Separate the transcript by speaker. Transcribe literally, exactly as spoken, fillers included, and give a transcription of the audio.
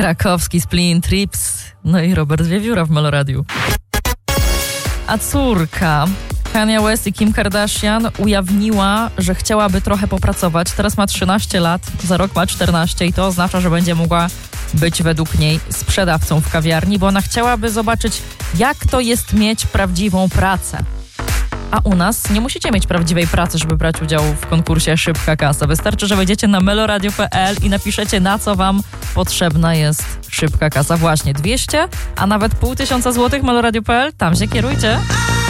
Speaker 1: Krakowski, Splin, Trips, no i Robert Wiewióra w Meloradiu. A córka Kanye West i Kim Kardashian ujawniła, że chciałaby trochę popracować. Teraz ma trzynaście lat, za rok ma czternaście i to oznacza, że będzie mogła być według niej sprzedawcą w kawiarni, bo ona chciałaby zobaczyć, jak to jest mieć prawdziwą pracę. A u nas nie musicie mieć prawdziwej pracy, żeby brać udział w konkursie Szybka Kasa. Wystarczy, że wejdziecie na meloradio kropka p l i napiszecie, na co wam potrzebna jest szybka kasa. Właśnie dwieście, a nawet pół tysiąca złotych meloradio kropka p l. Tam się kierujcie.